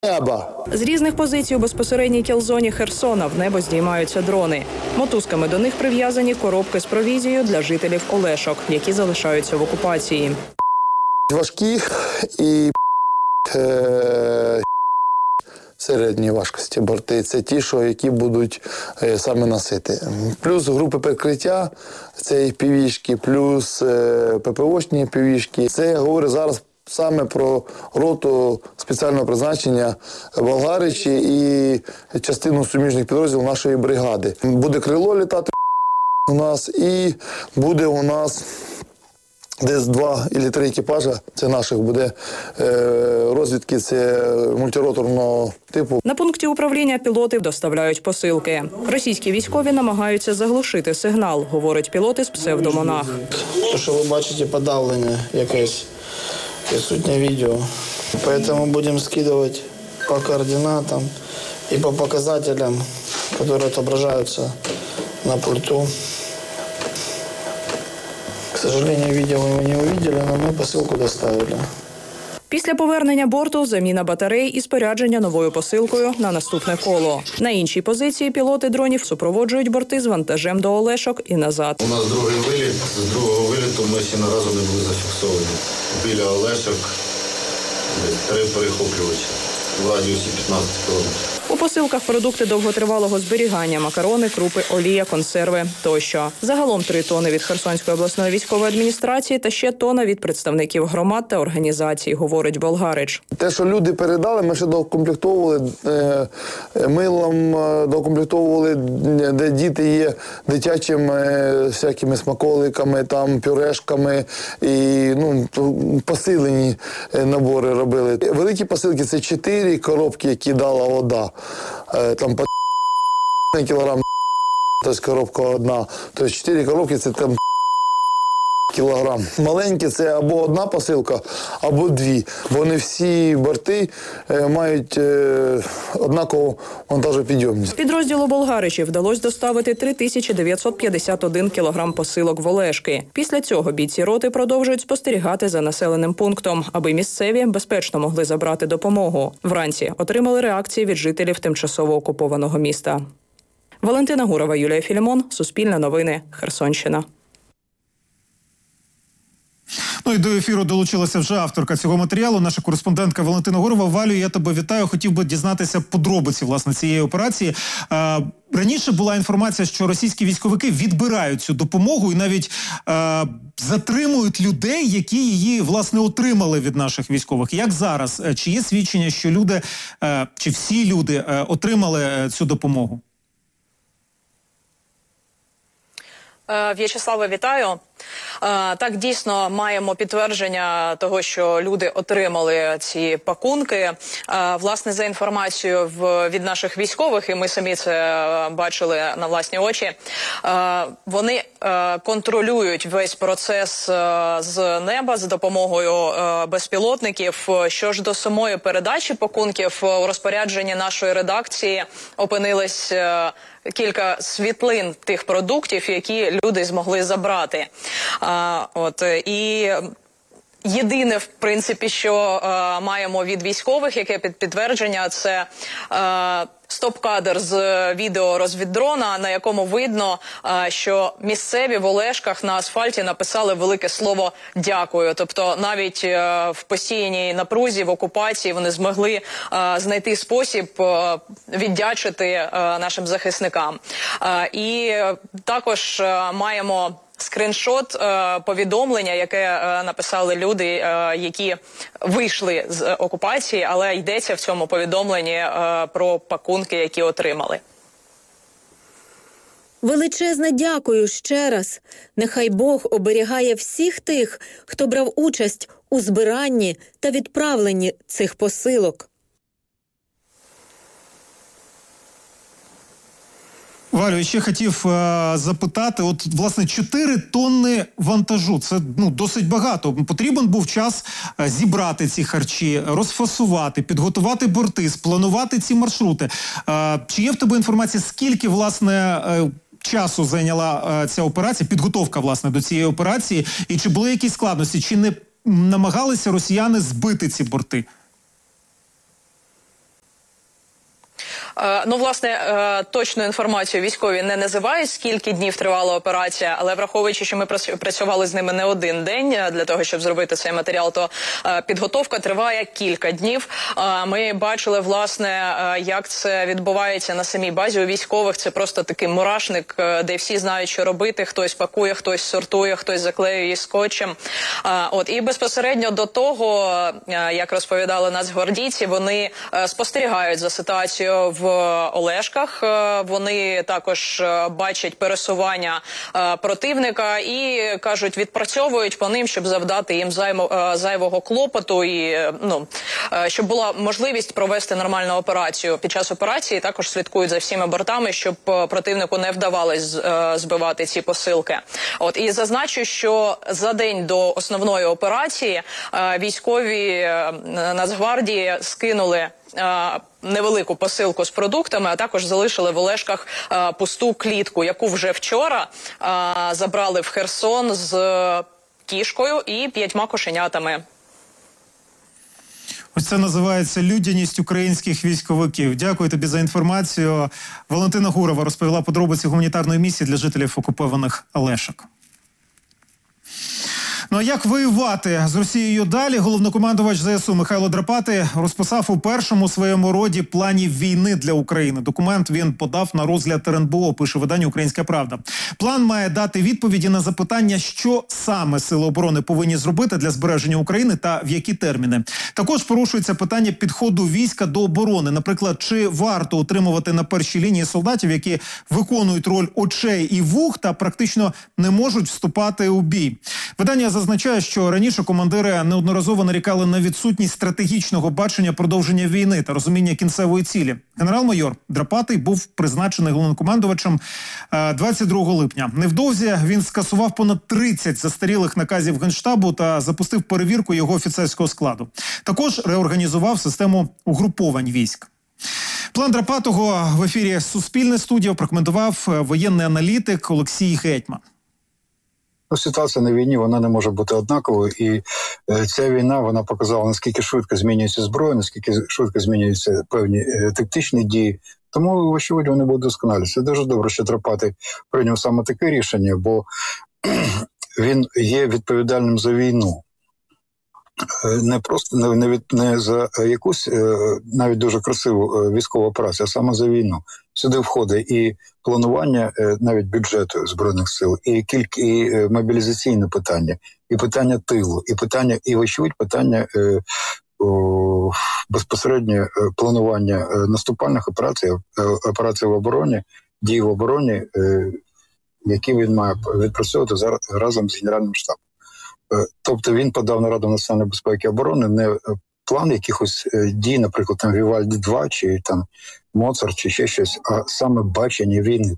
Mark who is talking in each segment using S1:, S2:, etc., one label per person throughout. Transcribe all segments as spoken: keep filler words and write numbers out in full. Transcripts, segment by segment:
S1: Неба.
S2: З різних позицій у безпосередній кілзоні Херсона в небо здіймаються дрони. Мотузками до них прив'язані коробки з провізією для жителів Олешок, які залишаються в окупації.
S1: Важкі і е, середньої важкості борти. Це ті, що, які будуть е, саме носити. Плюс групи прикриття, це і півішки, плюс е, ППОшні півішки. Це я говорю зараз саме про роту спеціального призначення Болгаричі і частину суміжних підрозділів нашої бригади. Буде крило літати у нас і буде у нас десь два або три екіпажа, це наших буде розвідки, це мультироторного типу.
S2: На пункті управління пілоти доставляють посилки. Російські військові намагаються заглушити сигнал, говорить пілот із псевдомонах.
S3: Те, що ви бачите, подавлення якесь, присутнє відео. Тому будемо скидувати по координатам і по показателям, які відображаються на пульту. К сожалению, видео мы не увидели, но мы посылку доставили.
S2: Після повернення борту заміна батарей і спорядження новою посилкою на наступне коло. На іншій позиції пілоти дронів супроводжують борти з вантажем до Олешок і назад.
S4: У нас другий виліт. З другого виліту ми ще наразу не були зафіксовані. Біля Олешок три перехоплювачі в радіусі п'ятнадцять кілометрів.
S2: У посилках продукти довготривалого зберігання, макарони, крупи, олія, консерви тощо. Загалом три тони від Херсонської обласної військової адміністрації та ще тонна від представників громад та організацій, говорить Болгарич.
S1: Те, що люди передали, ми ще докомплектовували е, милом, докомплектовували, де діти є дитячими е, всякими смаколиками, там, пюрешками і ну, посилені набори робили. Великі посилки – це чотири коробки, які дала вода. Там по кілограм, тобто коробка одна, тобто чотири коробки це там кілограм. Маленькі це або одна посилка, або дві, бо не всі борти мають однакову вантажопідйомність.
S2: Підрозділу Болгаричів вдалося доставити три тисячі дев'ятсот п'ятдесят один кілограм посилок в Олешки. Після цього бійці роти продовжують спостерігати за населеним пунктом, аби місцеві безпечно могли забрати допомогу. Вранці отримали реакції від жителів тимчасово окупованого міста. Валентина Гурова, Юлія Філімон, Суспільне новини, Херсонщина.
S5: Ну і до ефіру долучилася вже авторка цього матеріалу, наша кореспондентка Валентина Гурова. Валю, я тебе вітаю. Хотів би дізнатися подробиці, власне, цієї операції. Е, раніше була інформація, що російські військовики відбирають цю допомогу і навіть е, затримують людей, які її, власне, отримали від наших військових. Як зараз? Чи є свідчення, що люди, е, чи всі люди е, отримали цю допомогу?
S2: В'ячеславе, вітаю. Так, дійсно, маємо підтвердження того, що люди отримали ці пакунки. Власне, за інформацією від наших військових, і ми самі це бачили на власні очі, вони контролюють весь процес з неба за допомогою безпілотників. Що ж до самої передачі пакунків, у розпорядженні нашої редакції опинились кілька світлин тих продуктів, які люди змогли забрати. А, от, і єдине, в принципі, що а, маємо від військових, яке під підтвердження, це а, стоп-кадр з відео розвіддрона, на якому видно, а, що місцеві в Олешках на асфальті написали велике слово «дякую». Тобто навіть а, в постійній напрузі, в окупації вони змогли а, знайти спосіб а, віддячити а, нашим захисникам. А, і також а, маємо скриншот е, повідомлення, яке е, написали люди, е, які вийшли з окупації, але йдеться в цьому повідомленні е, про пакунки, які отримали.
S6: Величезне дякую ще раз. Нехай Бог оберігає всіх тих, хто брав участь у збиранні та відправленні цих посилок.
S5: Валю, ще хотів е, запитати, от, власне, чотири тонни вантажу, це, ну, досить багато. Потрібен був час е, зібрати ці харчі, розфасувати, підготувати борти, спланувати ці маршрути. Е, чи є в тебе інформація, скільки, власне, е, часу зайняла е, ця операція, підготовка, власне, до цієї операції, і чи були якісь складності, чи не намагалися росіяни збити ці борти?
S2: Е, ну, власне, е, точну інформацію військові не називають, скільки днів тривала операція, але враховуючи, що ми працювали з ними не один день для того, щоб зробити цей матеріал, то е, підготовка триває кілька днів. Е, ми бачили, власне, е, як це відбувається на самій базі. У військових це просто такий мурашник, е, де всі знають, що робити. Хтось пакує, хтось сортує, хтось заклеює її скотчем. Е, от, і безпосередньо до того, е, як розповідали нацгвардійці, вони е, спостерігають за ситуацією в Олешках. Вони також бачать пересування противника і, кажуть, відпрацьовують по ним, щоб завдати їм зайвого клопоту і, ну, щоб була можливість провести нормальну операцію. Під час операції також слідкують за всіма бортами, щоб противнику не вдавалось збивати ці посилки. От, і зазначу, що за день до основної операції військові Нацгвардії скинули невелику посилку з продуктами, а також залишили в Олешках а, пусту клітку, яку вже вчора а, забрали в Херсон з кішкою і п'ятьма кошенятами.
S5: Ось це називається людяність українських військовиків. Дякую тобі за інформацію. Валентина Гурова розповіла подробиці гуманітарної місії для жителів окупованих Олешок. Ну а як воювати з Росією далі? Головнокомандувач ЗСУ Михайло Драпатий розписав у першому своєму роді плані війни для України. Документ він подав на розгляд ер ен бе о, пише видання «Українська правда». План має дати відповіді на запитання, що саме Сили оборони повинні зробити для збереження України та в які терміни. Також порушується питання підходу війська до оборони. Наприклад, чи варто утримувати на першій лінії солдатів, які виконують роль очей і вух та практично не можуть вступати у бій. Видання зазначає, що раніше командири неодноразово нарікали на відсутність стратегічного бачення продовження війни та розуміння кінцевої цілі. Генерал-майор Драпатий був призначений головнокомандувачем двадцять другого липня. Невдовзі він скасував понад тридцять застарілих наказів Генштабу та запустив перевірку його офіцерського складу. Також реорганізував систему угруповань військ. План Драпатого в ефірі «Суспільне студіо» прокоментував воєнний аналітик Олексій Гетьман.
S7: Ситуація на війні, вона не може бути однаковою, і е, ця війна, вона показала, наскільки швидко змінюється зброя, наскільки швидко змінюються певні е, тактичні дії. Тому, вочевидь, вони будуть досконалі. Це дуже добре, що Драпатий прийняв саме таке рішення, бо він є відповідальним за війну. Не просто не, не, від, не за якусь е, навіть дуже красиву е, військову операцію, а саме за війну. Сюди входить і планування е, навіть бюджету Збройних сил, і кілька і е, мобілізаційне питання, і питання тилу, і питання, і вочевидь питання е, о, безпосередньо е, планування е, наступальних операцій, е, операцій в обороні, дій в обороні, е, які він має відпрацьовувати зараз разом з Генеральним штабом. Тобто він подав на Раду національної безпеки і оборони не план якихось дій, наприклад, там Вівальді два, чи там Моцарт, чи ще щось, а саме бачення війни.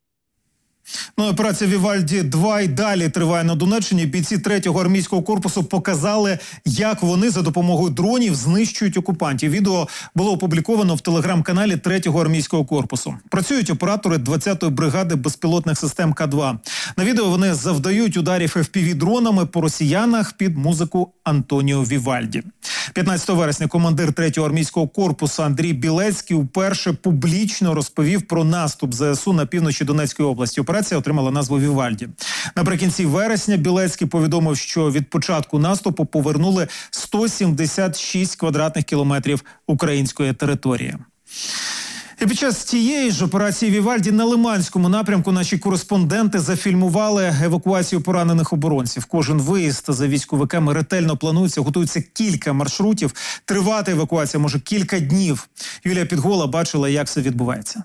S5: Ну, операція Вівальді два і далі триває на Донеччині. Бійці третього армійського корпусу показали, як вони за допомогою дронів знищують окупантів. Відео було опубліковано в телеграм-каналі третього армійського корпусу. Працюють оператори двадцятої бригади безпілотних систем К два. На відео вони завдають ударів еф пі ві-дронами по росіянах під музику Антоніо Вівальді. п'ятнадцятого вересня командир третього армійського корпусу Андрій Білецький вперше публічно розповів про наступ зе ес у на півночі Донецької області. Операція отримала назву Вівальді. Наприкінці вересня Білецький повідомив, що від початку наступу повернули сто сімдесят шість квадратних кілометрів української території. І під час цієї ж операції Вівальді на Лиманському напрямку наші кореспонденти зафільмували евакуацію поранених оборонців. Кожен виїзд за військовиками ретельно планується, готується кілька маршрутів. Тривати евакуація може кілька днів. Юлія Підгола бачила, як це відбувається.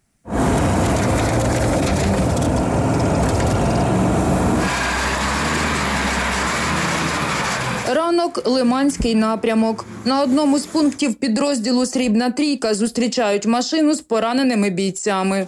S8: Ранок – Лиманський напрямок. На одному з пунктів підрозділу «Срібна трійка» зустрічають машину з пораненими бійцями.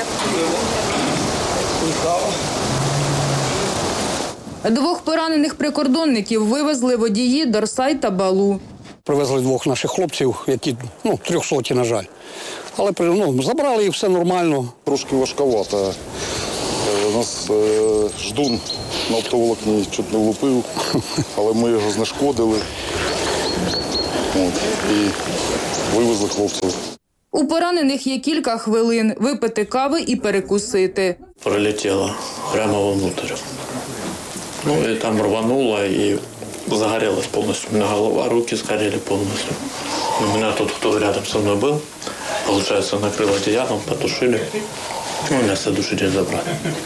S8: Двох поранених прикордонників вивезли водії Дорсай та Балу.
S9: Привезли двох наших хлопців, які, ну, трьохсоті, на жаль. Але, ну, забрали їх, все нормально.
S10: Трошки важковато. У нас е, ждун на оптоволокні чуть не влупив, але ми його знешкодили. От, і вивезли хлопців.
S8: У поранених є кілька хвилин випити кави і перекусити.
S11: Пролетело прямо вовнутрь. Ну и там рвануло и загорелось полностью. У меня голова, руки сгорели полностью. У меня тут кто рядом со мной был, получается, накрыл одеялом, потушили. Ну, меня с следующий день забрали.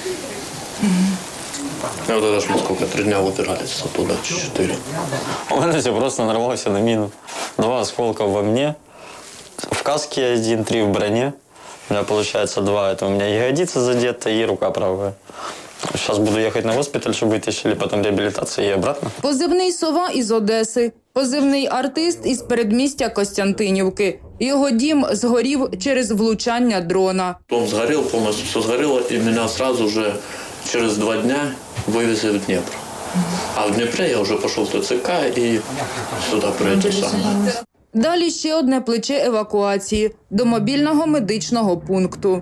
S11: И вот это ж мы сколько, три дня выбирались оттуда, четыре.
S12: У меня все просто нарвался на мину. Два осколка во мне, в каске один, три в броне. У меня получается два. Это у меня ягодица задета и рука правая. Сейчас буду ехать на госпиталь, чтобы вытащили, потом реабилитация и обратно.
S8: Позивний «Сова» із Одеси. Позивний «Артист» із передмістя Костянтинівки. Його дім згорів через влучання дрона.
S11: Дом сгорел, полностью все сгорело, и меня сразу же через два дня вывезли в Днепр. А в Днепре я уже пошел в ТЦК и сюда прийти сам.
S8: Далі ще одне плече евакуації – до мобільного медичного пункту.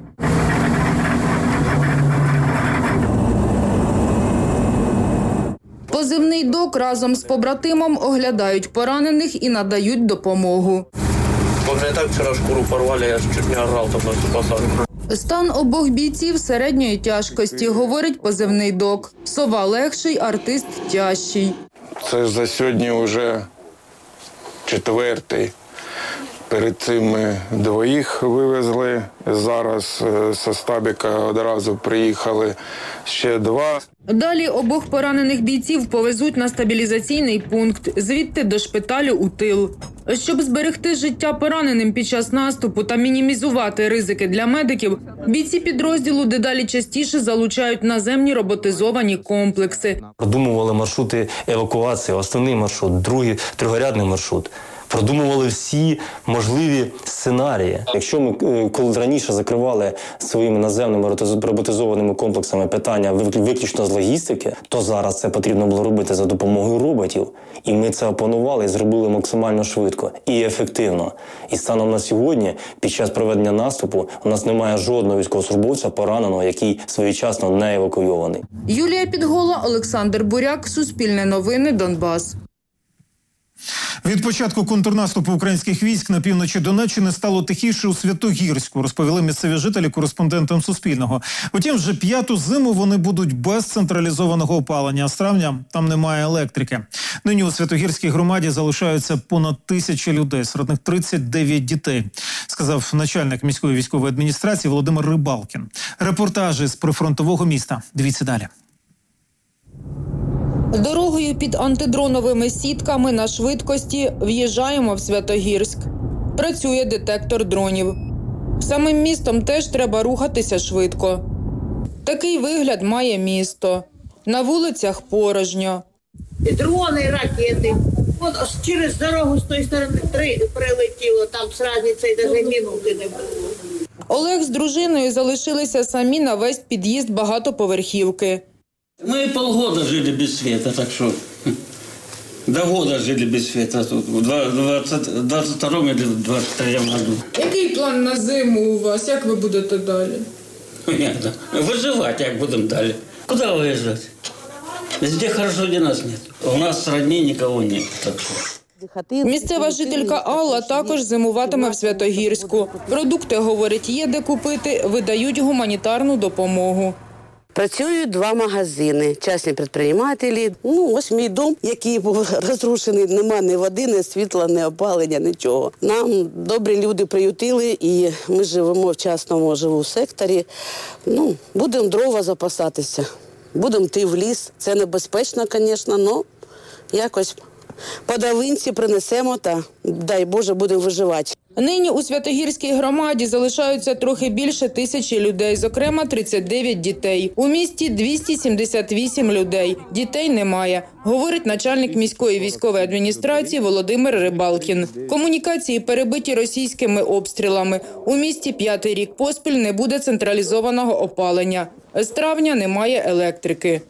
S8: Позивний «Док» разом з побратимом оглядають поранених і надають допомогу.
S11: Вот мне так вчера шкуру порвали, я чуть не орал там на всю посадку.
S8: Стан обох бійців середньої тяжкості, говорить позивний «Док». Сова легший, артист тяжчий.
S13: Це за сьогодні вже четвертий. Перед цим ми двоїх вивезли. Зараз зі Стабіка одразу приїхали ще два.
S8: Далі обох поранених бійців повезуть на стабілізаційний пункт, звідти до шпиталю у тил. Щоб зберегти життя пораненим під час наступу та мінімізувати ризики для медиків, бійці підрозділу дедалі частіше залучають наземні роботизовані комплекси.
S14: Продумували маршрути евакуації, основний маршрут, другий другорядний маршрут. Продумували всі можливі сценарії.
S12: Якщо ми коли раніше закривали своїми наземними роботизованими комплексами питання виключно з логістики, то зараз це потрібно було робити за допомогою роботів. І ми це опанували і зробили максимально швидко і ефективно. І станом на сьогодні, під час проведення наступу, у нас немає жодного військовослужбовця пораненого, який своєчасно не евакуйований.
S8: Юлія Підгола, Олександр Буряк, Суспільне новини, Донбас.
S5: Від початку контрнаступу українських військ на півночі Донеччини стало тихіше у Святогірську, розповіли місцеві жителі кореспондентам Суспільного. Утім, вже п'яту зиму вони будуть без централізованого опалення, а з травня там немає електрики. Нині у Святогірській громаді залишаються понад тисяча людей, серед них тридцять дев'ять дітей, сказав начальник міської військової адміністрації Володимир Рибалкін. Репортажі з прифронтового міста. Дивіться далі.
S8: Дорогою під антидроновими сітками на швидкості в'їжджаємо в Святогірськ. Працює детектор дронів. Самим містом теж треба рухатися швидко. Такий вигляд має місто. На вулицях порожньо.
S15: І дрони, і ракети. От через дорогу з тої сторони три прилетіло, там з разницею навіть минути не було.
S8: Олег з дружиною залишилися самі на весь під'їзд багатоповерхівки.
S16: Мы полгода жили без света, так что до года жили без света тут, в двадцять другому или двадцять третьому году.
S8: Який план на зиму у вас? Як ви будете далі?
S16: Понятно. Виживати, як будемо далі. Куди виїжджати? Везде хорошо, де нас нет. У нас родні нікого нет, так що.
S8: Місцева жителька Алла також зимуватиме в Святогірську. Продукти, говорить, є де купити, видають гуманітарну допомогу.
S17: Працюють два магазини, частні підприємці. Ну, ось мій дом, який був розрушений, нема ні води, ні світла, ні опалення, нічого. Нам добрі люди приютили, і ми живемо в частному живу секторі. Ну, будемо дрова запасатися, будемо йти в ліс. Це небезпечно, звісно, але якось по давинці принесемо та, дай Боже, будемо виживати.
S8: Нині у Святогірській громаді залишаються трохи більше тисячі людей, зокрема тридцять дев'ять дітей. У місті двісті сімдесят вісім людей. Дітей немає, говорить начальник міської військової адміністрації Володимир Рибалкін. Комунікації перебиті російськими обстрілами. У місті п'ятий рік поспіль не буде централізованого опалення. З травня немає електрики.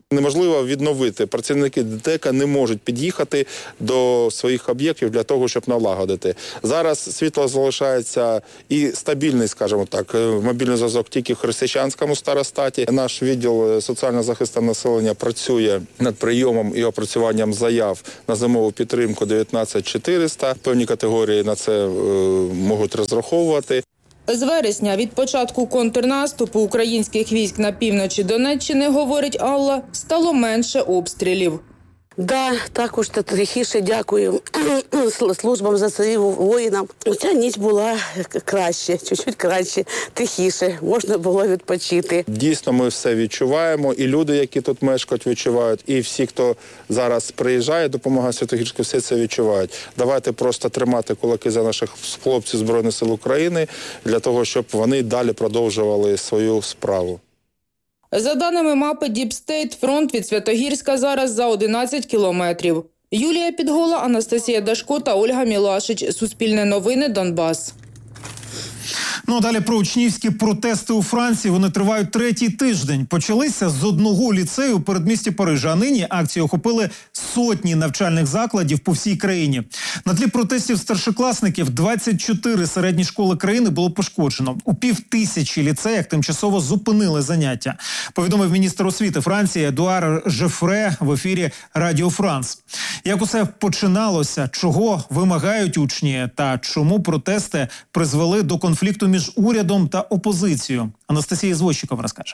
S10: Неможливо відновити. Працівники ДТЕКа не можуть під'їхати до своїх об'єктів для того, щоб налагодити. Зараз світло залишається і стабільний, скажімо так, мобільний зв'язок тільки в Хрестичанському старостаті. Наш відділ соціального захисту населення працює над прийомом і опрацюванням заяв на зимову підтримку дев'ятнадцять чотириста. Певні категорії на це е, можуть розраховувати.
S8: З вересня, від початку контрнаступу українських військ на півночі Донеччини, говорить Алла, стало менше обстрілів.
S17: Да, також тихіше дякую службам ЗСУ, воїнам. Ця ніч була краще, чуть-чуть краще, тихіше, можна було відпочити.
S10: Дійсно, ми все відчуваємо, і люди, які тут мешкають, відчувають, і всі, хто зараз приїжджає, допомагає Святогірську, все це відчувають. Давайте просто тримати кулаки за наших хлопців Збройних сил України, для того, щоб вони далі продовжували свою справу.
S8: За даними мапи Deep State, фронт від Святогірська зараз за одинадцять кілометрів. Юлія Підгола, Анастасія Дашко та Ольга Мілашич. Суспільне новини, Донбас.
S5: Ну, а далі про учнівські протести у Франції. Вони тривають третій тиждень. Почалися з одного ліцею у передмісті Парижа. А нині акції охопили сотні навчальних закладів по всій країні. На тлі протестів старшокласників двадцять чотири середні школи країни було пошкоджено. У півтисячі ліцеях тимчасово зупинили заняття. Повідомив міністр освіти Франції Едуар Жефре в ефірі Радіо Франс. Як усе починалося, чого вимагають учні та чому протести призвели до конфлікту між урядом та опозицією. Анастасія Звозчикова розкаже.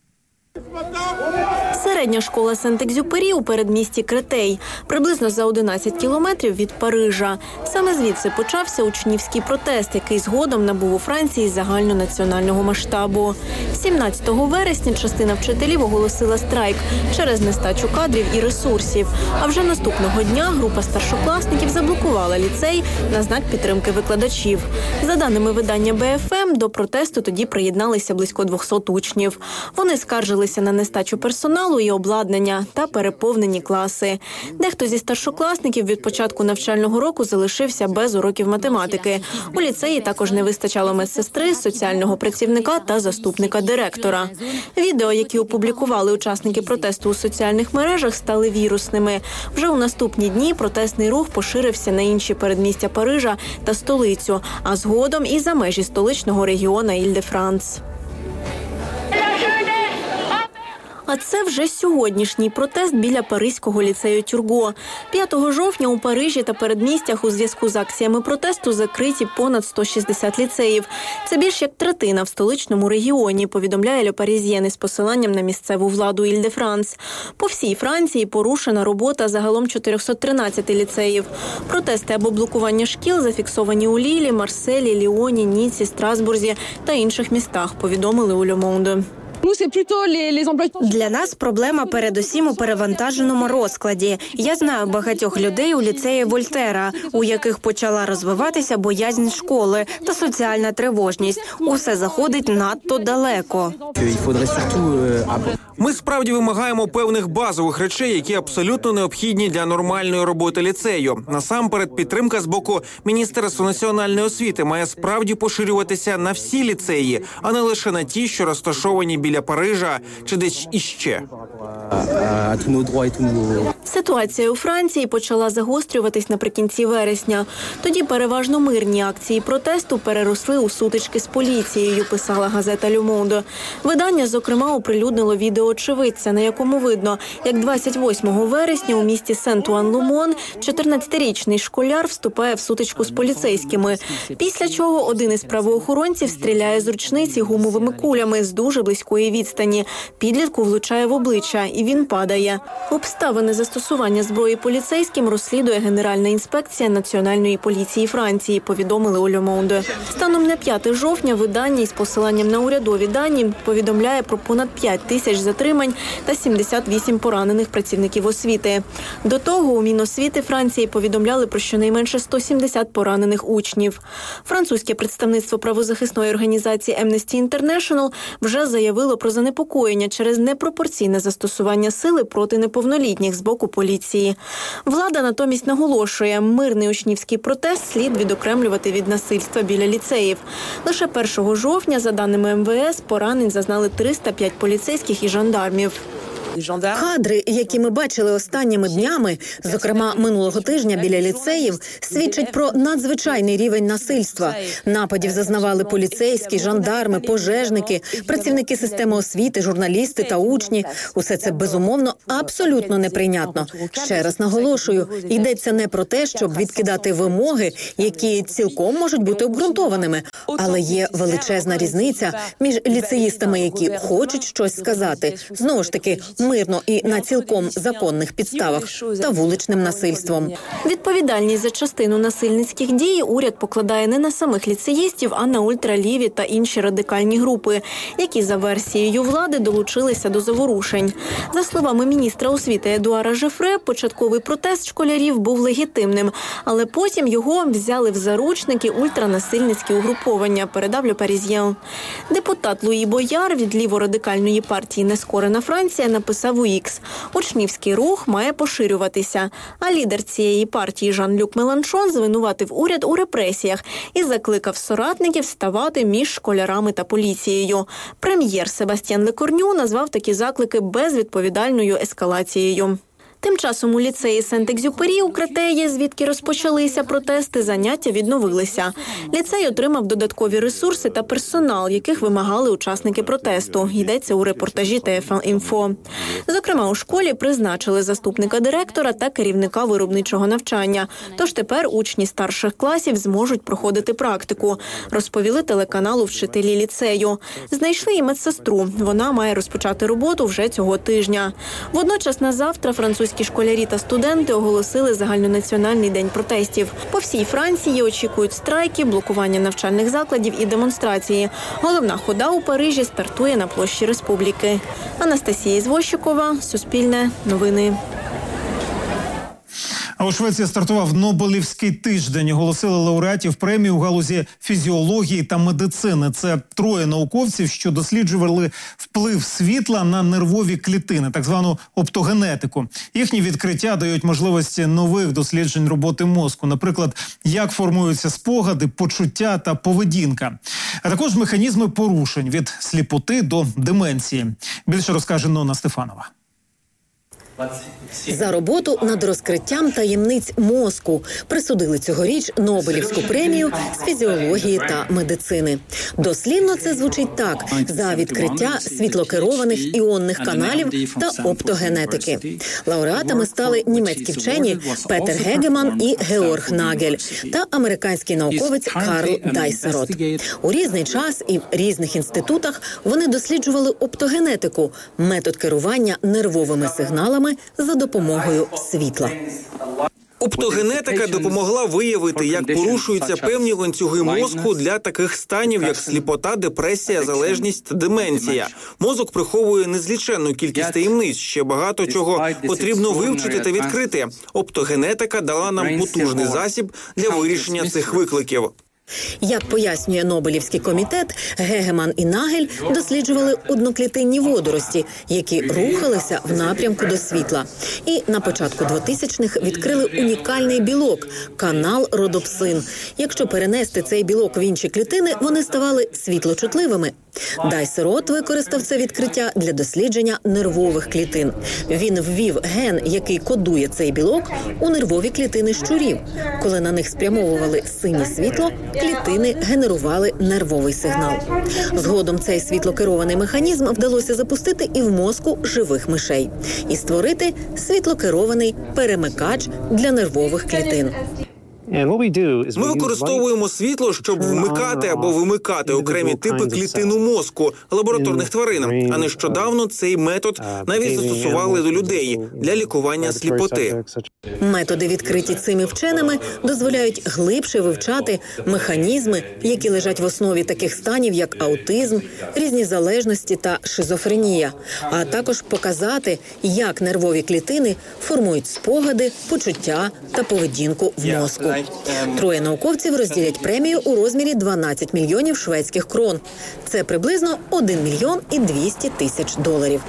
S18: Середня школа Сент-Екзюпері у передмісті Кретей, приблизно за одинадцять кілометрів від Парижа. Саме звідси почався учнівський протест, який згодом набув у Франції загальнонаціонального масштабу. сімнадцятого вересня частина вчителів оголосила страйк через нестачу кадрів і ресурсів. А вже наступного дня група старшокласників заблокувала ліцей на знак підтримки викладачів. За даними видання Б Ф М, до протесту тоді приєдналися близько двісті учнів. Вони скаржилися на нестачу персоналу і обладнання та переповнені класи. Дехто зі старшокласників від початку навчального року залишився без уроків математики. У ліцеї також не вистачало медсестри, соціального працівника та заступника директора. Відео, які опублікували учасники протесту у соціальних мережах, стали вірусними. Вже у наступні дні протестний рух поширився на інші передмістя Парижа та столицю, а згодом і за межі столичного регіону Іль-де-Франс. А це вже сьогоднішній протест біля паризького ліцею Тюрго. п'ятого жовтня у Парижі та передмістях у зв'язку з акціями протесту закриті понад сто шістдесят ліцеїв. Це більш як третина в столичному регіоні, повідомляє Ле Паризьєн із посиланням на місцеву владу Іль-де-Франс. По всій Франції порушена робота загалом чотириста тринадцять ліцеїв. Протести або блокування шкіл зафіксовані у Лілі, Марселі, Ліоні, Ніці, Страсбурзі та інших містах, повідомили у Ле Монде.
S19: Для нас проблема передусім у перевантаженому розкладі. Я знаю багатьох людей у ліцеї Вольтера, у яких почала розвиватися боязнь школи та соціальна тривожність. Усе заходить надто далеко.
S20: Ми справді вимагаємо певних базових речей, які абсолютно необхідні для нормальної роботи ліцею. Насамперед, підтримка з боку Міністерства національної освіти має справді поширюватися на всі ліцеї, а не лише на ті, що розташовані біля Парижа чи десь іще.
S18: Ситуація у Франції почала загострюватись наприкінці вересня. Тоді переважно мирні акції протесту переросли у сутички з поліцією, писала газета «Ле Монде». Видання, зокрема, оприлюднило відео очевидця, на якому видно, як двадцять восьмого вересня у місті Сент-Уан-Лумон чотирнадцятирічний школяр вступає в сутичку з поліцейськими, після чого один із правоохоронців стріляє з ручниці гумовими кулями з дуже близької відстані. Підлітку влучає в обличчя, і він падає. Обставини застосування зброї поліцейським розслідує Генеральна інспекція Національної поліції Франції, повідомили у Ле Монде. Станом на п'яте жовтня видання із посиланням на урядові дані повідомляє про понад п'ять тисяч затримань та сімдесят вісім поранених працівників освіти. До того у Міносвіти Франції повідомляли про щонайменше сто сімдесят поранених учнів. Французьке представництво правозахисної організації Amnesty International вже заявило про занепокоєння через непропорційне застосування сили проти неповнолітніх з боку поліції. Влада натомість наголошує, мирний учнівський протест слід відокремлювати від насильства біля ліцеїв. Лише першого жовтня, за даними Ем Ве Ес, поранень зазнали триста п'ять поліцейських і жандармів.
S6: Кадри, які ми бачили останніми днями, зокрема минулого тижня біля ліцеїв, свідчать про надзвичайний рівень насильства. Нападів зазнавали поліцейські, жандарми, пожежники, працівники системи освіти, журналісти та учні. Усе це, безумовно, абсолютно неприйнятно. Ще раз наголошую, йдеться не про те, щоб відкидати вимоги, які цілком можуть бути обґрунтованими, але є величезна різниця між ліцеїстами, які хочуть щось сказати, знову ж таки, мирно і на цілком законних підставах, та вуличним насильством.
S18: Відповідальність за частину насильницьких дій уряд покладає не на самих ліцеїстів, а на ультраліві та інші радикальні групи, які за версією влади долучилися до заворушень. За словами міністра освіти Едуара Жефре, початковий протест школярів був легітимним, але потім його взяли в заручники ультранасильницькі угруповання, передав Le Parisien. Депутат Луї Бояр від ліворадикальної партії «Нескорена Франція» написав у Ікс: «Учнівський рух має поширюватися». А лідер цієї партії Жан-Люк Меланшон звинуватив уряд у репресіях і закликав соратників ставати між школярами та поліцією. Прем'єр Себастьян Лекорню назвав такі заклики безвідповідальною ескалацією. Тим часом у ліцеї Сент-Екзюпері у Кретеї, звідки розпочалися протести, заняття відновилися. Ліцей отримав додаткові ресурси та персонал, яких вимагали учасники протесту. Йдеться у репортажі Т Ф Н Інфо. Зокрема, у школі призначили заступника директора та керівника виробничого навчання. Тож тепер учні старших класів зможуть проходити практику, розповіли телеканалу вчителі ліцею. Знайшли і медсестру. Вона має розпочати роботу вже цього тижня. Водночас на завтра французькі школярі та студенти оголосили загальнонаціональний день протестів. По всій Франції очікують страйки, блокування навчальних закладів і демонстрації. Головна хода у Парижі стартує на площі Республіки. Анастасія Ізвощикова, Суспільне, новини.
S5: А у Швеції стартував Нобелівський тиждень. Оголосили лауреатів премії у галузі фізіології та медицини. Це троє науковців, що досліджували вплив світла на нервові клітини, так звану оптогенетику. Їхні відкриття дають можливості нових досліджень роботи мозку. Наприклад, як формуються спогади, почуття та поведінка. А також механізми порушень від сліпоти до деменції. Більше розкаже Нона Стефанова.
S6: За роботу над розкриттям таємниць мозку присудили цьогоріч Нобелівську премію з фізіології та медицини. Дослівно це звучить так: за відкриття світлокерованих іонних каналів та оптогенетики. Лауреатами стали німецькі вчені Петер Гегеман і Георг Нагель та американський науковець Карл Дайсерот. У різний час і в різних інститутах вони досліджували оптогенетику – метод керування нервовими сигналами за допомогою світла.
S20: Оптогенетика допомогла виявити, як порушуються певні ланцюги мозку для таких станів, як сліпота, депресія, залежність та деменція. Мозок приховує незліченну кількість таємниць, ще багато чого потрібно вивчити та відкрити. Оптогенетика дала нам потужний засіб для вирішення цих викликів.
S6: Як пояснює Нобелівський комітет, Гегеман і Нагель досліджували одноклітинні водорості, які рухалися в напрямку до світла. І на початку двотисячних відкрили унікальний білок – канал родопсин. Якщо перенести цей білок в інші клітини, вони ставали світлочутливими. Дайсерот використав це відкриття для дослідження нервових клітин. Він ввів ген, який кодує цей білок, у нервові клітини щурів. Коли на них спрямовували синє світло, клітини генерували нервовий сигнал. Згодом цей світлокерований механізм вдалося запустити і в мозку живих мишей. І створити світлокерований перемикач для нервових клітин.
S20: Ми використовуємо світло, щоб вмикати або вимикати окремі типи клітин у мозку лабораторних тварин. А нещодавно цей метод навіть застосували до людей для лікування сліпоти.
S6: Методи, відкриті цими вченими, дозволяють глибше вивчати механізми, які лежать в основі таких станів, як аутизм, різні залежності та шизофренія, а також показати, як нервові клітини формують спогади, почуття та поведінку в мозку. Троє науковців розділять премію у розмірі дванадцять мільйонів шведських крон. Це приблизно один мільйон і двісті тисяч доларів.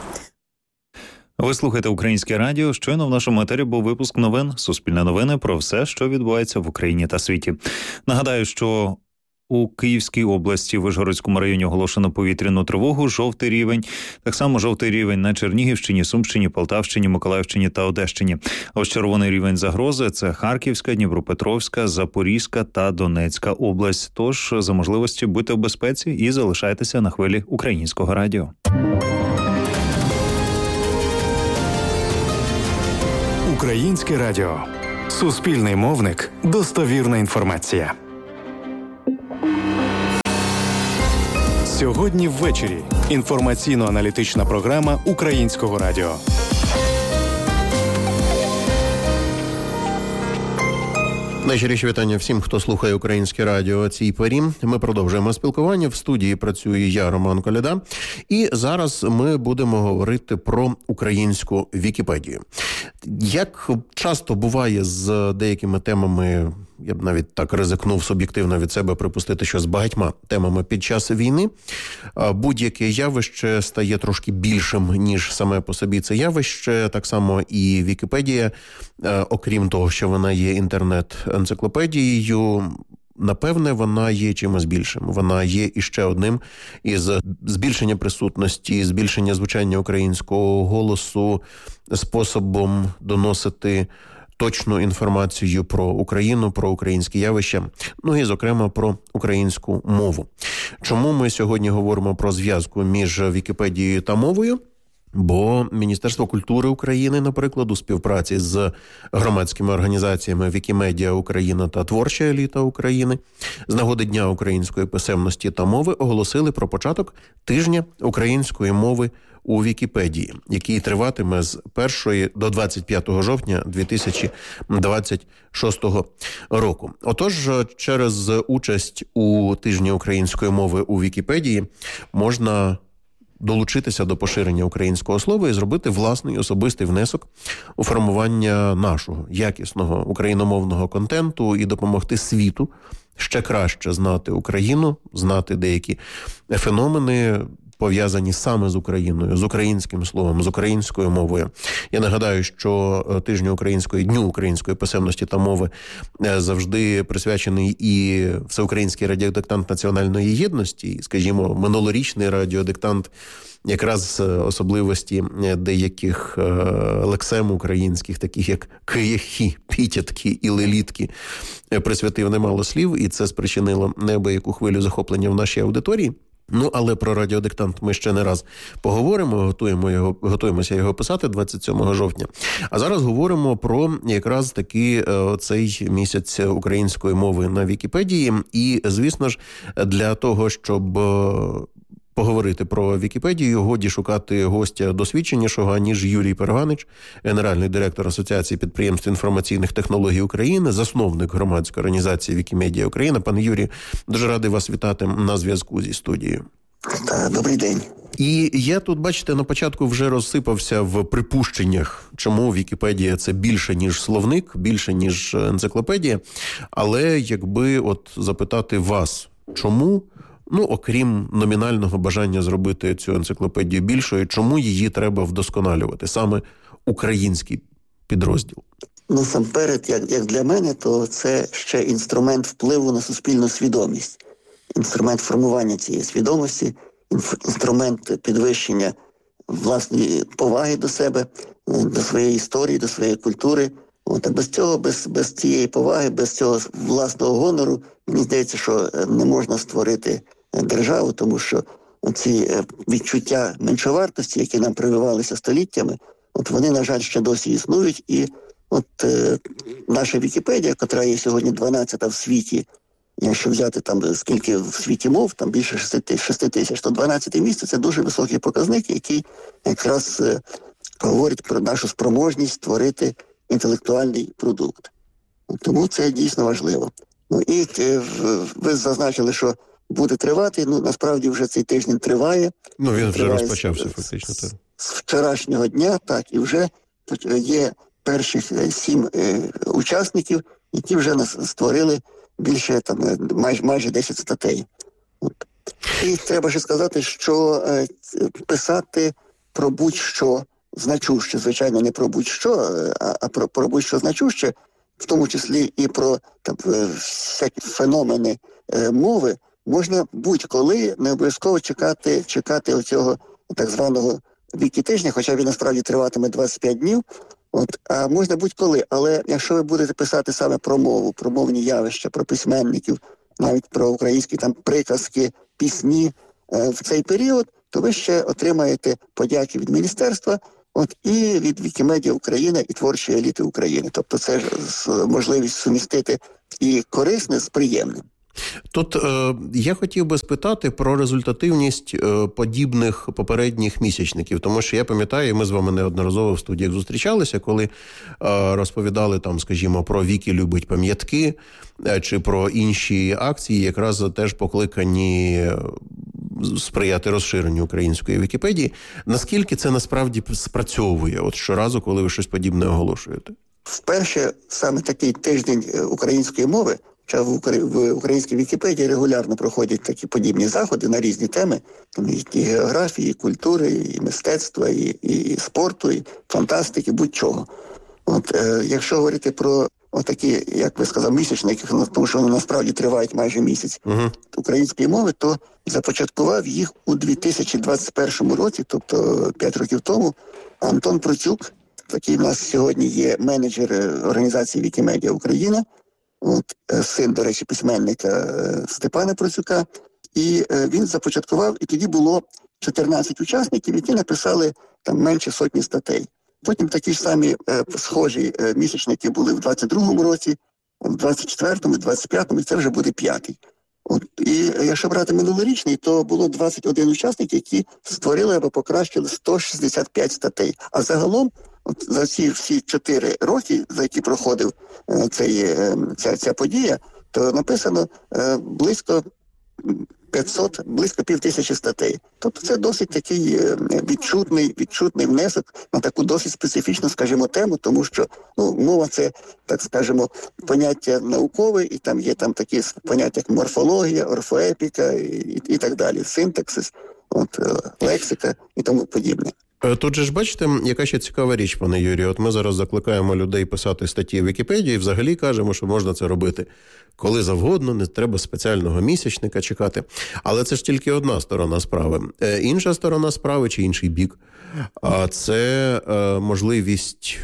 S21: Ви слухаєте Українське радіо. Щойно в нашому етері був випуск новин. Суспільне новини про все, що відбувається в Україні та світі. Нагадаю, що У Київській області, в Вишгородському районі оголошено повітряну тривогу, жовтий рівень. Так само жовтий рівень на Чернігівщині, Сумщині, Полтавщині, Миколаївщині та Одещині. А ось червоний рівень загрози – це Харківська, Дніпропетровська, Запорізька та Донецька область. Тож, за можливості, будьте в безпеці і залишайтеся на хвилі Українського радіо.
S3: Українське радіо. Суспільний мовник. Достовірна інформація. Сьогодні ввечері. Інформаційно-аналітична програма Українського радіо.
S22: Найщиріші вітання всім, хто слухає Українське радіо о цій порі. Ми продовжуємо спілкування. В студії працює я, Роман Коляда. І зараз ми будемо говорити про українську Вікіпедію. Як часто буває з деякими темами, я б навіть так ризикнув суб'єктивно від себе припустити, що з багатьма темами під час війни, будь-яке явище стає трошки більшим, ніж саме по собі це явище. Так само і Вікіпедія, окрім того, що вона є інтернет-енциклопедією, напевне, вона є чимось більшим. Вона є іще одним із збільшення присутності, збільшення звучання українського голосу, способом доносити точну інформацію про Україну, про українські явища, ну і, зокрема, про українську мову. Чому ми сьогодні говоримо про зв'язку між Вікіпедією та мовою? Бо Міністерство культури України, наприклад, у співпраці з громадськими організаціями Вікімедіа Україна та Творча еліта України з нагоди Дня української писемності та мови оголосили про початок тижня української мови у Вікіпедії, який триватиме з першого до двадцять п'ятого жовтня дві тисячі двадцять шостого року. Отож, через участь у тижні української мови у Вікіпедії можна долучитися до поширення українського слова і зробити власний особистий внесок у формування нашого якісного україномовного контенту і допомогти світу ще краще знати Україну, знати деякі феномени, пов'язані саме з Україною, з українським словом, з українською мовою. Я нагадаю, що тижню української, Дню української писемності та мови завжди присвячений і Всеукраїнський радіодиктант національної єдності, скажімо, минулорічний радіодиктант якраз особливості деяких лексем українських, таких як кияхи, пітятки і лелітки, присвятив немало слів, і це спричинило неабияку хвилю захоплення в нашій аудиторії. Ну, але про радіодиктант ми ще не раз поговоримо, готуємо його, готуємося його писати двадцять сьомого жовтня. А зараз говоримо про якраз таки цей місяць української мови на Вікіпедії. І, звісно ж, для того, щоб поговорити про Вікіпедію, годі шукати гостя досвідченішого, ніж Юрій Перганич, генеральний директор Асоціації підприємств інформаційних технологій України, засновник громадської організації Вікімедіа Україна. Пане Юрію, дуже радий вас вітати на зв'язку зі студією.
S23: Добрий день.
S22: І я тут, бачите, на початку вже розсипався в припущеннях, чому Вікіпедія – це більше, ніж словник, більше, ніж енциклопедія. Але якби от запитати вас, чому, ну, окрім номінального бажання зробити цю енциклопедію більшою, чому її треба вдосконалювати, саме український підрозділ?
S23: Насамперед, як, як для мене, то це ще інструмент впливу на суспільну свідомість, інструмент формування цієї свідомості, інструмент підвищення власної поваги до себе, до своєї історії, до своєї культури. От, а без цього, без, без цієї поваги, без цього власного гонору, мені здається, що не можна створити державу, тому що ці відчуття меншовартості, які нам прививалися століттями, от вони, на жаль, ще досі існують. І от е, наша Вікіпедія, яка є сьогодні дванадцята в світі, якщо взяти там скільки в світі мов, там більше шести тисяч, то дванадцяте місце – це дуже високий показник, який якраз е, говорить про нашу спроможність створити інтелектуальний продукт. Тому це дійсно важливо. Ну і е, ви зазначили, що буде тривати, ну насправді вже цей тиждень триває.
S22: Ну він вже
S23: триває
S22: розпочався
S23: з,
S22: фактично. Так.
S23: З вчорашнього дня, так, і вже є перших сім е, учасників, які вже нас створили більше, там, майже, майже десять статей. От. І треба ще сказати, що е, писати про будь-що значуще, звичайно, не про будь-що, а, а про, про будь-що значуще, в тому числі і про там, всякі феномени е, мови, можна будь-коли, не обов'язково чекати, чекати оцього так званого вікі-тижня, хоча він насправді триватиме двадцять п'ять днів. От, а можна будь-коли, але якщо ви будете писати саме про мову, про мовні явища, про письменників, навіть про українські там приказки, пісні е, в цей період, то ви ще отримаєте подяки від міністерства, от, і від Вікімедіа Україна, і творчої еліти України. Тобто це ж можливість сумістити і корисне з приємним.
S22: Тут е, я хотів би спитати про результативність е, подібних попередніх місячників, тому що я пам'ятаю, ми з вами неодноразово в студіях зустрічалися, коли е, розповідали там, скажімо, про Вікі любить пам'ятки, е, чи про інші акції, якраз теж покликані сприяти розширенню української Вікіпедії. Наскільки це насправді спрацьовує, от щоразу, коли ви щось подібне оголошуєте?
S23: Вперше саме такий тиждень української мови, в українській Вікіпедії регулярно проходять такі подібні заходи на різні теми, і географії, і культури, і мистецтва, і, і спорту, і фантастики, будь-чого. От, е, якщо говорити про отакі, як ви сказав, місячники, тому що вони насправді тривають майже місяць, uh-huh. української мови, то започаткував їх у дві тисячі двадцять першому році, тобто п'ять років тому, Антон Процюк, такий в нас сьогодні є менеджер організації Вікімедіа Україна, от, син, до речі, письменника Степана Процюка, і він започаткував, і тоді було чотирнадцять учасників, які написали там менше сотні статей. Потім такі ж самі е, схожі е, місячники були в двадцять другому році, в двадцять четвертому, в двадцять п'ятому, і це вже буде п'ятий. От, і якщо брати минулорічний, то було двадцять один учасників, які створили або покращили сто шістдесят п'ять статей. А загалом, от, за ці всі чотири роки, за які проходив е, цей, е, ця, ця подія, то написано е, близько п'ятсот, близько півтисячі статей. Тобто це досить такий відчутний, відчутний внесок на таку досить специфічну, скажімо, тему, тому що ну, мова це, так скажемо, поняття наукове, і там є там такі поняття, як морфологія, орфоепіка і, і, і так далі, синтаксис, от, лексика і тому подібне.
S22: Тут же ж бачите, яка ще цікава річ, пане Юрію. От ми зараз закликаємо людей писати статті в Вікіпедії і взагалі кажемо, що можна це робити коли завгодно, не треба спеціального місячника чекати. Але це ж тільки одна сторона справи. Інша сторона справи чи інший бік – це можливість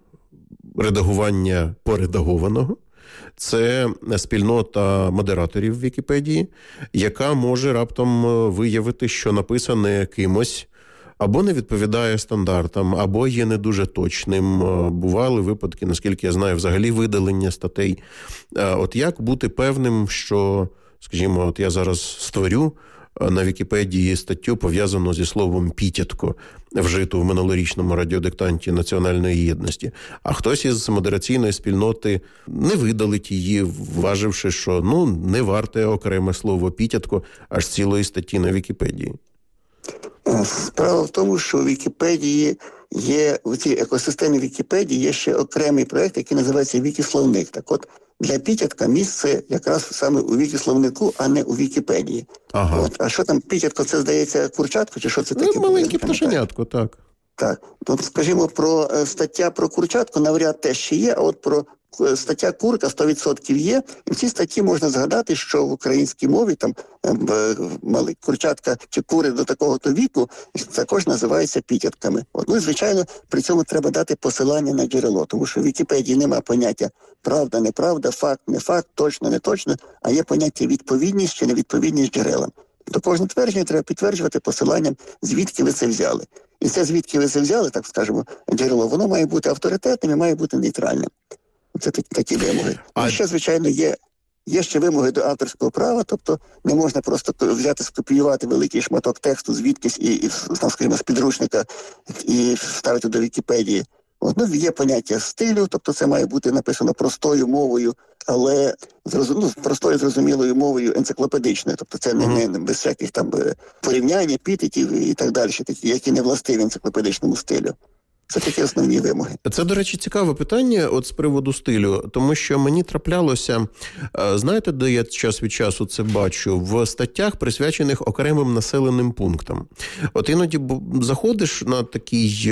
S22: редагування поредагованого. Це спільнота модераторів в Вікіпедії, яка може раптом виявити, що написане кимось або не відповідає стандартам, або є не дуже точним. Бували випадки, наскільки я знаю, взагалі видалення статей. От як бути певним, що, скажімо, от я зараз створю на Вікіпедії статтю, пов'язану зі словом «пітятко», вжиту в минулорічному радіодиктанті Національної єдності, а хтось із модераційної спільноти не видалить її, вваживши, що ну не варте окреме слово «пітятко» аж цілої статті на Вікіпедії.
S23: Справа в тому, що у Вікіпедії є, у цій екосистемі Вікіпедії є ще окремий проєкт, який називається Вікісловник. Так от, для пітятка місце якраз саме у Вікісловнику, а не у Вікіпедії. Ага. От, а що там пітятко, це, здається, курчатко, чи що це таке?
S22: Ну, маленьке пташенятко, так.
S23: Так. Тут, скажімо, про стаття про курчатку навряд теж ще є, а от про стаття курка сто відсотків є. І в цій статті можна згадати, що в українській мові там мали курчатка чи кури до такого-то віку також називаються пітятками. От, ну і, звичайно, при цьому треба дати посилання на джерело, тому що в Вікіпедії немає поняття правда, неправда, факт, не факт, точно, не точно, а є поняття відповідність чи невідповідність джерелам. До кожного твердження треба підтверджувати посиланням, звідки ви це взяли. І це, звідки ви це взяли, так скажемо, джерело, воно має бути авторитетним і має бути нейтральним. Це такі, такі вимоги. А ще, звичайно, є, є ще вимоги до авторського права, тобто не можна просто взяти, скопіювати великий шматок тексту звідкись і, і скажімо, з підручника і вставити до Вікіпедії. От, ну, є поняття стилю, тобто це має бути написано простою мовою, але ну, простою, зрозумілою мовою енциклопедичною. Тобто це не, не без всяких там порівнянь, епітетів і так далі, такі, які не властиві енциклопедичному стилю. Це такі основні вимоги.
S22: Це, до речі, цікаве питання от з приводу стилю, тому що мені траплялося, знаєте, де я час від часу це бачу, в статтях, присвячених окремим населеним пунктам. От іноді заходиш на такий,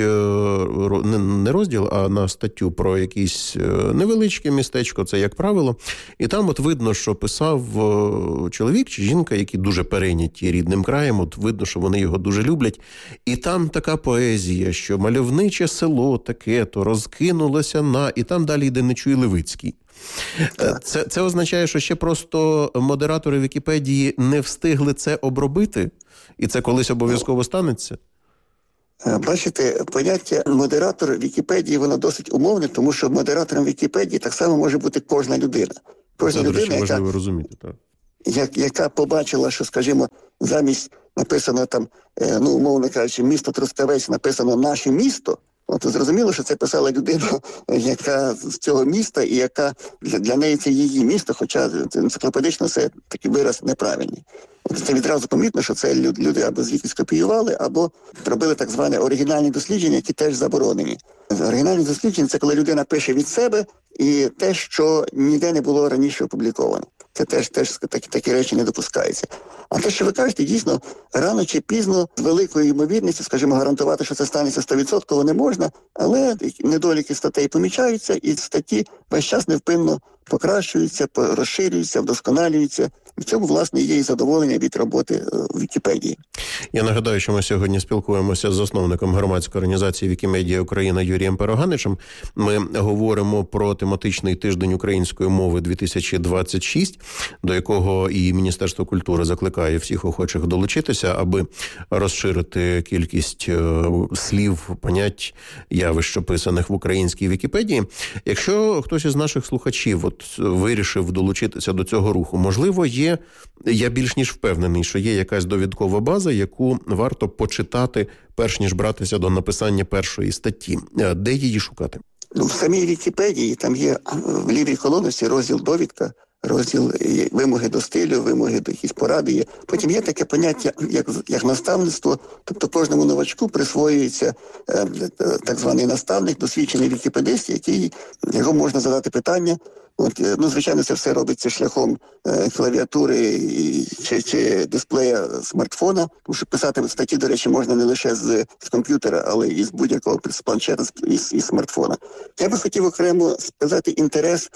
S22: не розділ, а на статтю про якесь невеличке містечко, це як правило, і там от видно, що писав чоловік чи жінка, які дуже перейняті рідним краєм, от видно, що вони його дуже люблять, і там така поезія, що мальовниче село таке-то розкинулося на... І там далі йде «Не чуй Левицький». Це, це означає, що ще просто модератори Вікіпедії не встигли це обробити? І це колись обов'язково станеться?
S23: Бачите, поняття модератор Вікіпедії, воно досить умовне, тому що модератором Вікіпедії так само може бути кожна людина. Кожна
S22: це,
S23: людина,
S22: до речі, важливо
S23: яка,
S22: розуміти, так.
S23: Як, яка побачила, що, скажімо, замість написано там, ну, умовно кажучи, місто Трускавець, написано «наше місто», от зрозуміло, що це писала людина, яка з цього міста, і яка для, для неї це її місто, хоча енциклопедично це такий вираз неправильний. От це відразу помітно, що це люди або звідки скопіювали, або робили так зване оригінальні дослідження, які теж заборонені. Оригінальні дослідження – це коли людина пише від себе і те, що ніде не було раніше опубліковано. Це теж, теж такі, такі речі не допускаються. А те, що ви кажете, дійсно, рано чи пізно, з великою ймовірністю, скажімо, гарантувати, що це станеться сто відсотків не можна, але недоліки статей помічаються, і статті весь час невпинно покращуються, розширюються, вдосконалюються. В цьому, власне, є і задоволення від роботи в Вікіпедії.
S22: Я нагадаю, що ми сьогодні спілкуємося з засновником громадської організації Вікімедія Україна Юрієм Пероганичем. Ми говоримо про тематичний тиждень української мови дві тисячі двадцять шість, до якого і Міністерство культури закликає всіх охочих долучитися, аби розширити кількість слів, понять, явищ, описаних в українській Вікіпедії. Якщо хтось із наших слухачів от вирішив долучитися до цього руху, можливо, є, я більш ніж впевнений, що є якась довідкова база, яку варто почитати, перш ніж братися до написання першої статті. Де її шукати?
S23: Ну, в самій Вікіпедії там є в лівій колонці розділ «Довідка», розділ вимоги до стилю, вимоги до якісь поради є. Потім є таке поняття, як, як наставництво, тобто кожному новачку присвоюється е, так званий наставник, досвідчений вікіпедист, який, його можна задати питання. От, ну, звичайно, це все робиться шляхом е, клавіатури і, чи, чи дисплея смартфона, тому що писати статті, до речі, можна не лише з, з комп'ютера, але і з будь-якого з планшета, і з, і з смартфона. Я би хотів окремо сказати інтерес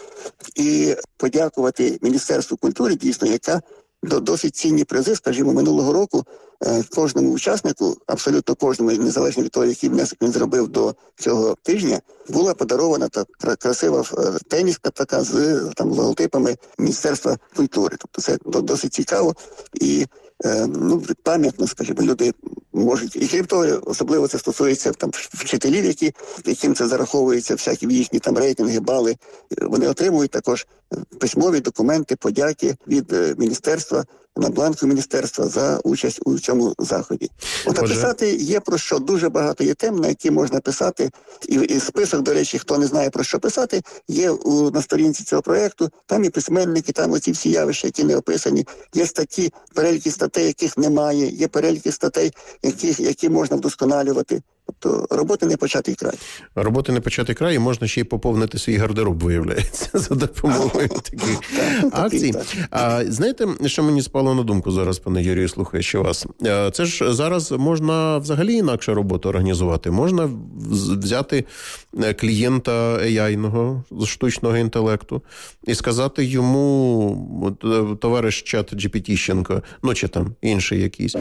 S23: і подякувати Міністерству культури, дійсно, яка до досить цінні призи, скажімо, минулого року кожному учаснику, абсолютно кожному, незалежно від того, який внесок він зробив до цього тижня, була подарована та красива теніска така з там логотипами Міністерства культури. Тобто це досить цікаво і ну, пам'ятно, скажімо, люди можуть. І крім того, особливо це стосується там вчителів, які, яким це зараховується, всякі їхні там рейтинги, бали. Вони отримують також письмові документи, подяки від міністерства, на бланку міністерства за участь у цьому заході. От, а писати є про що. Дуже багато є тем, на які можна писати. І, і список, до речі, хто не знає про що писати, є у, на сторінці цього проєкту. Там і письменники, там оці всі явища, які не описані. Є статті, переліки статей, яких немає. Є переліки статей, яких, які можна вдосконалювати. Тобто роботи не початий край.
S22: Роботи не початий край, і можна ще й поповнити свій гардероб, виявляється, за допомогою таких акцій. А знаєте, що мені спало на думку зараз, пане Юрію, слухаючи вас? Це ж зараз можна взагалі інакше роботу організувати. Можна взяти клієнта ей ай-ного, штучного інтелекту, і сказати йому, товариш чат джі пі ті-щенко, ну чи там інший якийсь,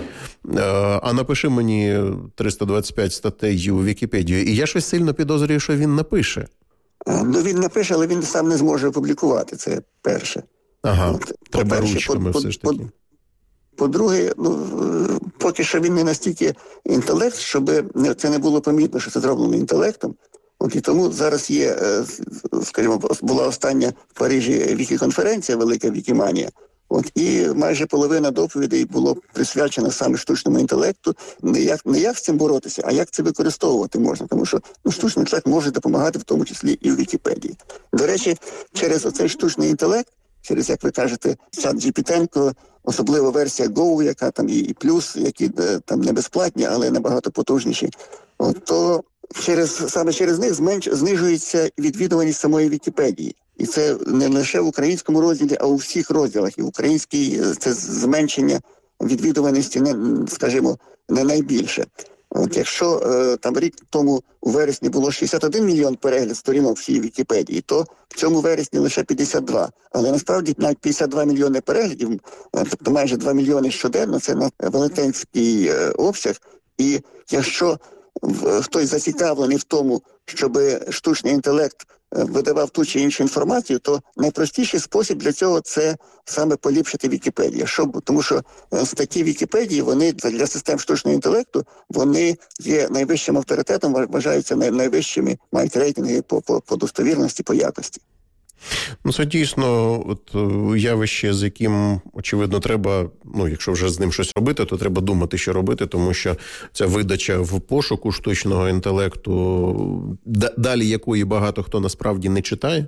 S22: а напиши мені триста двадцять п'ять статей у Вікіпедію. І я щось сильно підозрюю, що він напише.
S23: Ну, він напише, але він сам не зможе опублікувати, це перше.
S22: Ага, От, треба ручками все ж таки.
S23: По-друге, ну, поки що він не настільки інтелект, щоб це не було помітно, що це зроблено інтелектом. От і тому зараз є, скажімо, була остання в Парижі вікіконференція, велика Вікіманія. От, і майже половина доповідей було присвячена саме штучному інтелекту. Не як, не як з цим боротися, а як це використовувати можна. Тому що ну, штучний інтелект може допомагати в тому числі і в Вікіпедії. До речі, через оцей штучний інтелект, через, як ви кажете, чат джі пі ті, особливо версія Go, яка там і, і плюс, які там не безплатні, але набагато потужніші, от, то через, саме через них зменш, знижується відвідуваність самої Вікіпедії. І це не лише в українському розділі, а у всіх розділах. І в українській це зменшення відвідуваності, не, скажімо, не найбільше. От якщо е, там рік тому у вересні було шістдесят один мільйон переглядів сторінок всієї Вікіпедії, то в цьому вересні лише п'ятдесят два. Але насправді навіть п'ятдесят два мільйони переглядів, тобто майже два мільйони щоденно, це на велетенський е, обсяг. І якщо хтось зацікавлений в тому, щоб штучний інтелект видавав ту чи іншу інформацію, то найпростіший спосіб для цього – це саме поліпшити Вікіпедію. Щоб, тому що статті Вікіпедії, вони для систем штучного інтелекту, вони є найвищим авторитетом, вважаються найвищими, мають рейтинги по, по, по достовірності, по якості.
S22: Ну, це дійсно от, явище, з яким, очевидно, треба, ну, якщо вже з ним щось робити, то треба думати, що робити, тому що ця видача в пошуку штучного інтелекту, далі якої багато хто насправді не читає,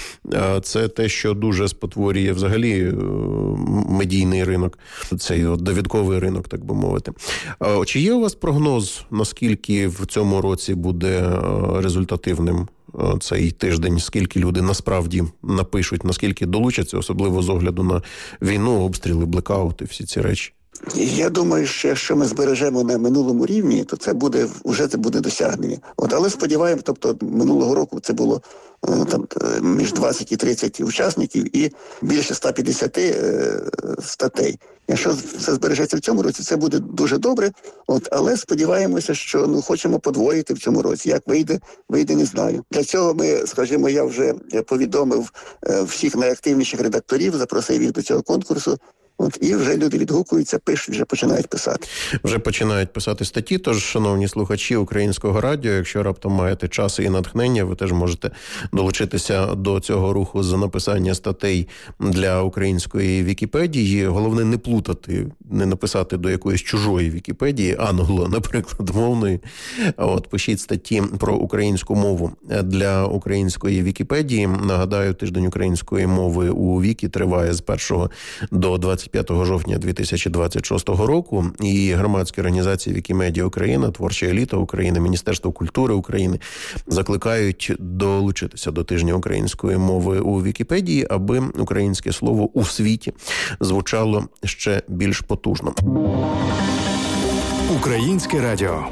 S22: це те, що дуже спотворює взагалі медійний ринок, цей от довідковий ринок, так би мовити. Чи є у вас прогноз, наскільки в цьому році буде результативним цей тиждень, скільки люди насправді напишуть, наскільки долучаться, особливо з огляду на війну, обстріли, блекаути, всі ці речі?
S23: Я думаю, що якщо ми збережемо на минулому рівні, то це буде, вже це буде досягнення. От, але сподіваємося, тобто минулого року це було там між двадцять і тридцять учасників і більше ста п'ятдесят е, статей. Якщо це збережеться в цьому році, це буде дуже добре. От, але сподіваємося, що ну хочемо подвоїти в цьому році. Як вийде, вийде, не знаю. Для цього ми, скажімо, я вже повідомив е, всіх найактивніших редакторів, запросив їх до цього конкурсу. От, і вже люди відгукуються, пишуть, вже починають писати.
S22: Вже починають писати статті, тож, шановні слухачі Українського радіо, якщо раптом маєте час і натхнення, ви теж можете долучитися до цього руху з написання статей для української Вікіпедії. Головне не плутати, не написати до якоїсь чужої Вікіпедії, англо, наприклад, мовної. От, пишіть статті про українську мову для української Вікіпедії. Нагадаю, тиждень української мови у Вікі триває з першого до двадцять п'ятого жовтня дві тисячі двадцять шостого року, і громадські організації Вікімедія Україна, Творча еліта України, Міністерство культури України закликають долучитися до тижня української мови у Вікіпедії, аби українське слово у світі звучало ще більш потужно.
S3: Українське радіо.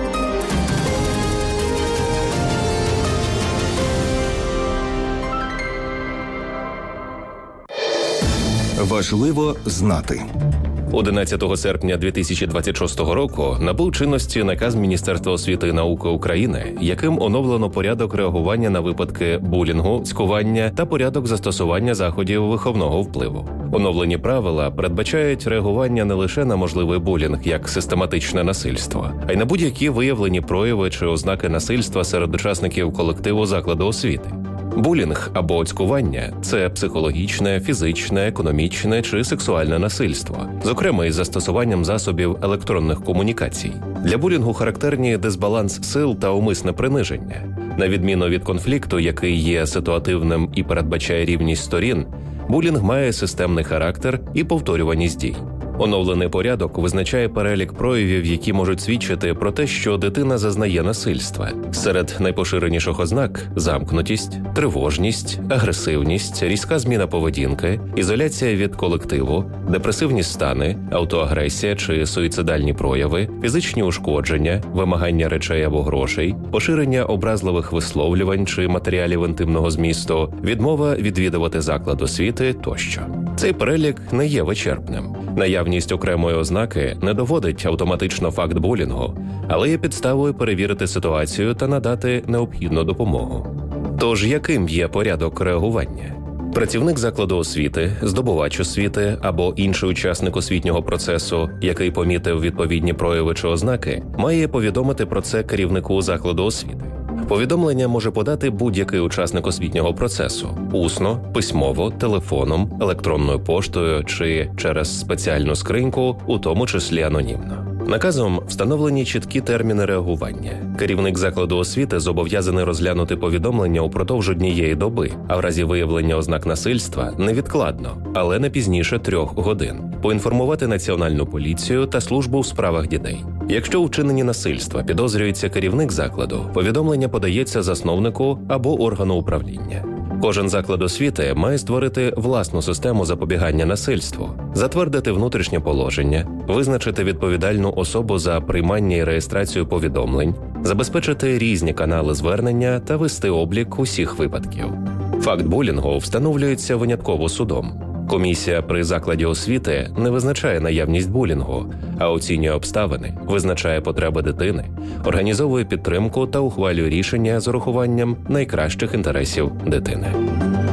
S1: Важливо знати.
S2: одинадцятого серпня дві тисячі двадцять шостого року набув чинності наказ Міністерства освіти і науки України, яким оновлено порядок реагування на випадки булінгу, цькування та порядок застосування заходів виховного впливу. Оновлені правила передбачають реагування не лише на можливий булінг як систематичне насильство, а й на будь-які виявлені прояви чи ознаки насильства серед учасників колективу закладу освіти. Булінг або цькування – це психологічне, фізичне, економічне чи сексуальне насильство, зокрема із застосуванням засобів електронних комунікацій. Для булінгу характерні дисбаланс сил та умисне приниження. На відміну від конфлікту, який є ситуативним і передбачає рівність сторін, булінг має системний характер і повторюваність дій. Оновлений порядок визначає перелік проявів, які можуть свідчити про те, що дитина зазнає насильства. Серед найпоширеніших ознак – замкнутість, тривожність, агресивність, різка зміна поведінки, ізоляція від колективу, депресивні стани, автоагресія чи суїцидальні прояви, фізичні ушкодження, вимагання речей або грошей, поширення образливих висловлювань чи матеріалів інтимного змісту, відмова відвідувати заклад освіти тощо. Цей перелік не є вичерпним. Наявність окремої ознаки не доводить автоматично факт булінгу, але є підставою перевірити ситуацію та надати необхідну допомогу. Тож яким є порядок реагування? Працівник закладу освіти, здобувач освіти або інший учасник освітнього процесу, який помітив відповідні прояви чи ознаки, має повідомити про це керівнику закладу освіти. Повідомлення може подати будь-який учасник освітнього процесу – усно, письмово, телефоном, електронною поштою чи через спеціальну скриньку, у тому числі анонімно. Наказом встановлені чіткі терміни реагування. Керівник закладу освіти зобов'язаний розглянути повідомлення упродовж однієї доби, а в разі виявлення ознак насильства – невідкладно, але не пізніше трьох годин. Поінформувати Національну поліцію та службу у справах дітей. Якщо у вчиненні насильства підозрюється керівник закладу, повідомлення подається засновнику або органу управління. Кожен заклад освіти має створити власну систему запобігання насильству, затвердити внутрішнє положення, визначити відповідальну особу за приймання і реєстрацію повідомлень, забезпечити різні канали звернення та вести облік усіх випадків. Факт булінгу встановлюється винятково судом. Комісія при закладі освіти не визначає наявність булінгу, а оцінює обставини, визначає потреби дитини, організовує підтримку та ухвалює рішення з урахуванням найкращих інтересів дитини.